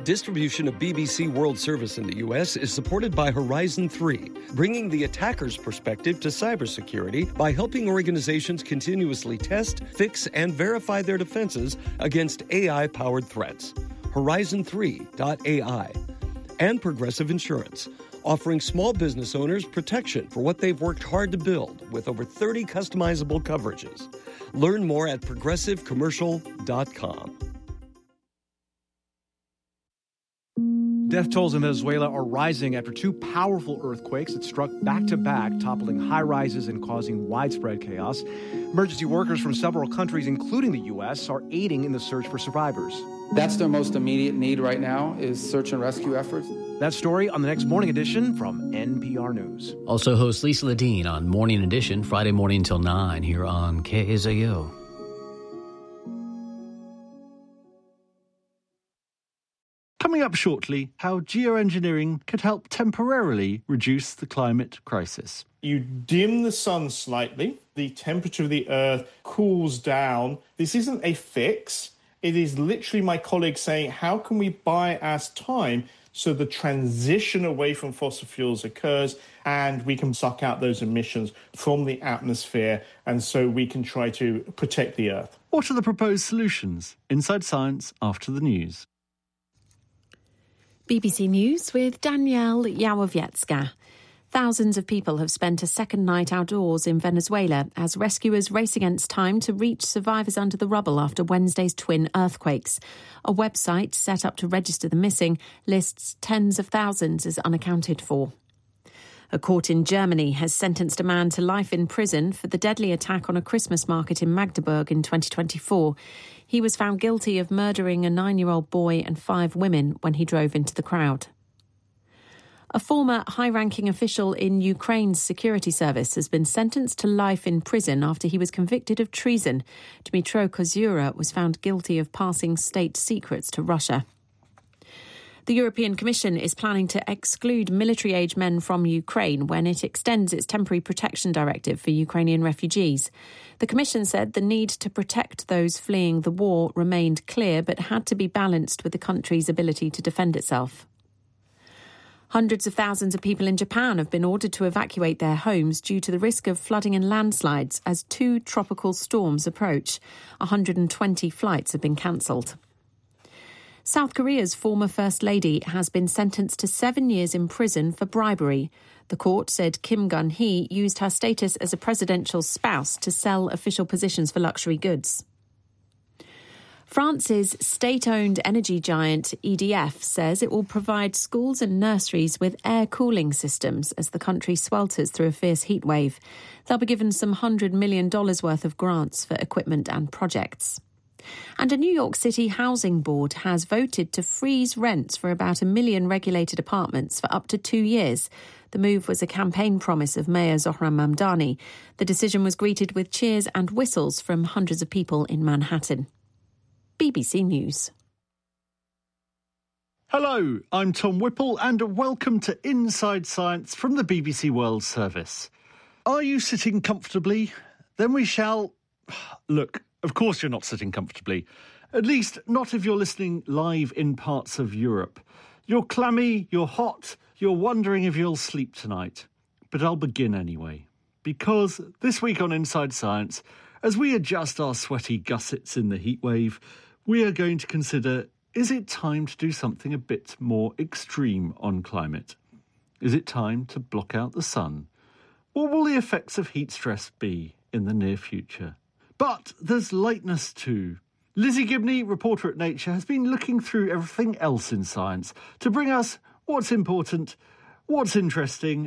Distribution of BBC World Service in the U.S. is supported by Horizon 3, bringing the attacker's perspective to cybersecurity by helping organizations continuously test, fix, and verify their defenses against AI-powered threats. Horizon3.ai. And Progressive Insurance, offering small business owners protection for what they've worked hard to build with over 30 customizable coverages. Learn more at progressivecommercial.com. Death tolls in Venezuela are rising after two powerful earthquakes that struck back-to-back, toppling high-rises and causing widespread chaos. Emergency workers from several countries, including the U.S., are aiding in the search for survivors. That's their most immediate need right now, is search and rescue efforts. That story on the next Morning Edition from NPR News. Also host Lisa Ladine on Morning Edition, Friday morning until 9 here on KSAO. Coming up shortly, how geoengineering could help temporarily reduce the climate crisis. You dim the sun slightly, the temperature of the Earth cools down. This isn't a fix. It is literally my colleagues saying, how can we buy us time so the transition away from fossil fuels occurs and we can suck out those emissions from the atmosphere, and so we can try to protect the Earth. What are the proposed solutions? Inside Science after the news. BBC News with Danielle Yawowiecka. Thousands of people have spent a second night outdoors in Venezuela as rescuers race against time to reach survivors under the rubble after Wednesday's twin earthquakes. A website set up to register the missing lists tens of thousands as unaccounted for. A court in Germany has sentenced a man to life in prison for the deadly attack on a Christmas market in Magdeburg in 2024. He was found guilty of murdering a 9-year-old boy and 5 women when he drove into the crowd. A former high-ranking official in Ukraine's security service has been sentenced to life in prison after he was convicted of treason. Dmytro Kozura was found guilty of passing state secrets to Russia. The European Commission is planning to exclude military-age men from Ukraine when it extends its temporary protection directive for Ukrainian refugees. The Commission said the need to protect those fleeing the war remained clear but had to be balanced with the country's ability to defend itself. Hundreds of thousands of people in Japan have been ordered to evacuate their homes due to the risk of flooding and landslides as 2 tropical storms approach. 120 flights have been cancelled. South Korea's former First Lady has been sentenced to 7 years in prison for bribery. The court said Kim Gun-hee used her status as a presidential spouse to sell official positions for luxury goods. France's state-owned energy giant EDF says it will provide schools and nurseries with air cooling systems as the country swelters through a fierce heatwave. They'll be given some $100 million worth of grants for equipment and projects. And a New York City housing board has voted to freeze rents for about 1 million regulated apartments for up to 2 years. The move was a campaign promise of Mayor Zohran Mamdani. The decision was greeted with cheers and whistles from hundreds of people in Manhattan. BBC News. Hello, I'm Tom Whipple and welcome to Inside Science from the BBC World Service. Are you sitting comfortably? Then we shall... Look, of course you're not sitting comfortably. At least not if you're listening live in parts of Europe. You're clammy, you're hot, you're wondering if you'll sleep tonight. But I'll begin anyway. Because this week on Inside Science, as we adjust our sweaty gussets in the heatwave, we are going to consider, is it time to do something a bit more extreme on climate? Is it time to block out the sun? What will the effects of heat stress be in the near future? But there's lightness too. Lizzie Gibney, reporter at Nature, has been looking through everything else in science to bring us what's important, what's interesting,